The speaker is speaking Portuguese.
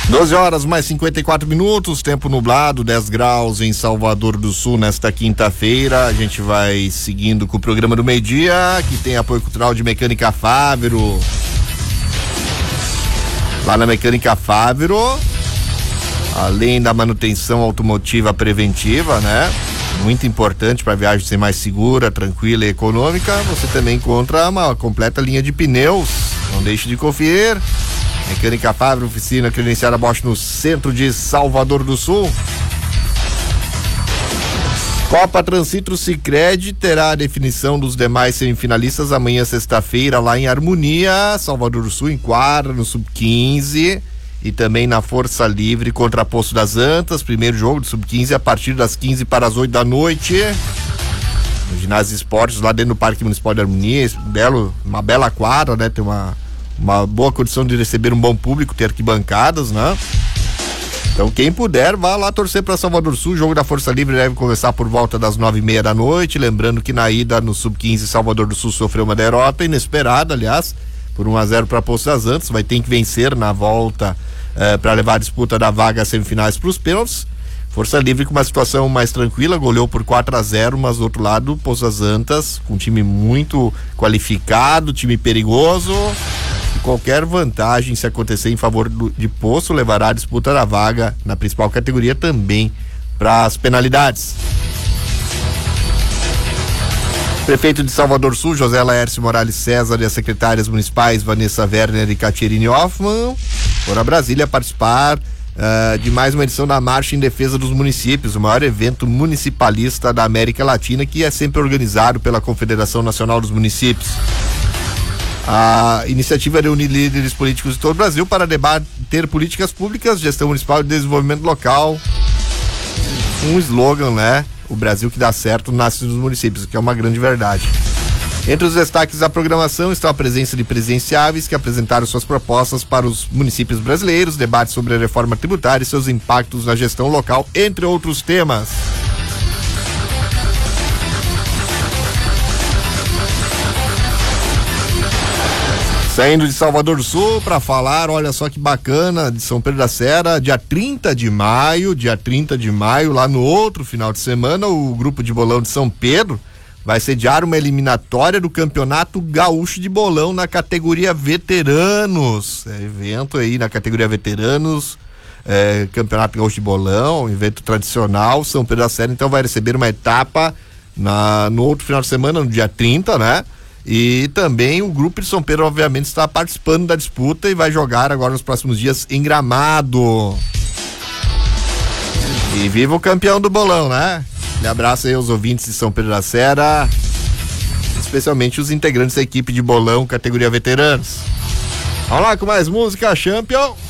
12 horas mais 54 minutos, tempo nublado, 10 graus em Salvador do Sul nesta quinta-feira. A gente vai seguindo com o programa do meio-dia, que tem apoio cultural de Mecânica Fávero. Lá na Mecânica Fávero, além da manutenção automotiva preventiva, né? Muito importante para a viagem ser mais segura, tranquila e econômica, você também encontra uma completa linha de pneus. Não deixe de conferir. Mecânica Fávero, oficina credenciada Bosch no centro de Salvador do Sul. Copa Transcitro Sicredi terá a definição dos demais semifinalistas amanhã, sexta-feira, lá em Harmonia, Salvador do Sul, em quadra, no Sub-15 e também na Força Livre contra Poço das Antas. Primeiro jogo do Sub-15 a partir das 15 para as 8 da noite. No ginásio de esportes, lá dentro do Parque Municipal de Harmonia, uma bela quadra, né? Tem uma boa condição de receber um bom público, ter arquibancadas, né? Então quem puder, vá lá torcer para Salvador do Sul. O jogo da Força Livre deve começar por volta das 9:30 da noite, lembrando que na ida no Sub-15 Salvador do Sul sofreu uma derrota inesperada, aliás, por 1-0 para Poço das Antas. Vai ter que vencer na volta para levar a disputa da vaga às semifinais para os pênaltis. Força Livre com uma situação mais tranquila, goleou por 4-0, mas do outro lado, Poço das Antas com um time muito qualificado, time perigoso. E qualquer vantagem, se acontecer em favor de Poço, levará a disputa da vaga na principal categoria também para as penalidades. Prefeito de Salvador Sul, José Laércio Morales César, e as secretárias municipais Vanessa Werner e Caterine Hoffmann foram a Brasília participar de mais uma edição da Marcha em Defesa dos Municípios, o maior evento municipalista da América Latina, que é sempre organizado pela Confederação Nacional dos Municípios. A iniciativa reúne líderes políticos de todo o Brasil para debater políticas públicas, gestão municipal e desenvolvimento local. Um slogan, né? O Brasil que dá certo nasce nos municípios, que é uma grande verdade. Entre os destaques da programação está a presença de presidenciáveis que apresentaram suas propostas para os municípios brasileiros, debates sobre a reforma tributária e seus impactos na gestão local, entre outros temas. Saindo de Salvador do Sul para falar, olha só que bacana, de São Pedro da Serra, dia 30 de maio, lá no outro final de semana, o grupo de bolão de São Pedro vai sediar uma eliminatória do Campeonato Gaúcho de Bolão na categoria Veteranos. Evento aí na categoria Veteranos, Campeonato Gaúcho de Bolão, um evento tradicional. São Pedro da Serra então vai receber uma etapa no outro final de semana, no dia 30, né? E também o grupo de São Pedro, obviamente, está participando da disputa e vai jogar agora nos próximos dias em Gramado. E viva o campeão do bolão, né? Um abraço aí aos ouvintes de São Pedro da Serra, especialmente os integrantes da equipe de bolão categoria veteranos. Vamos lá com mais música, Champion.